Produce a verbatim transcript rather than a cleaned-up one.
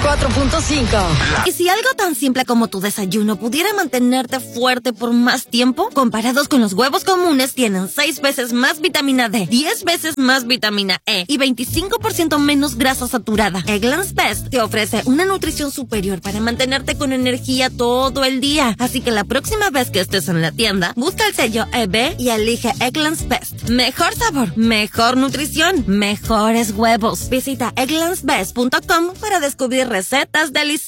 cuatro punto cinco. ¿Y si algo tan simple como tu desayuno pudiera mantenerte fuerte por más tiempo? Comparados con los huevos comunes, tienen seis veces más vitamina D, diez veces más vitamina E y veinticinco por ciento menos grasa saturada. Eggland's Best te ofrece una nutrición superior para mantenerte con energía todo el día. Así que la próxima vez que estés en la tienda, busca el sello E B y elige Eggland's Best. Mejor sabor, mejor nutrición, mejores huevos. Visita egglands best punto com para descubrir recetas deliciosas.